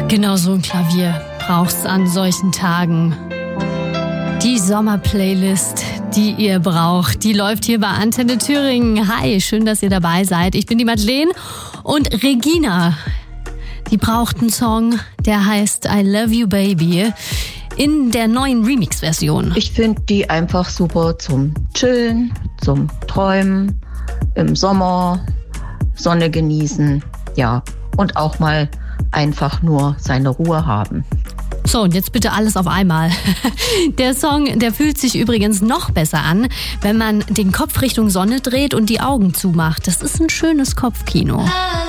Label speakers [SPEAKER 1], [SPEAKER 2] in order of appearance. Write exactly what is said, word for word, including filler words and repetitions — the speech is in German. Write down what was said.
[SPEAKER 1] Genau so ein Klavier braucht's an solchen Tagen. Die Sommerplaylist, die ihr braucht, die läuft hier bei Antenne Thüringen. Hi, schön, dass ihr dabei seid. Ich bin die Madeleine und Regina, die braucht einen Song, der heißt I Love You Baby in der neuen Remix-Version.
[SPEAKER 2] Ich finde die einfach super zum Chillen, zum Träumen, im Sommer, Sonne genießen, ja, und auch mal einfach nur seine Ruhe haben.
[SPEAKER 1] So, und jetzt bitte alles auf einmal. Der Song, der fühlt sich übrigens noch besser an, wenn man den Kopf Richtung Sonne dreht und die Augen zumacht. Das ist ein schönes Kopfkino.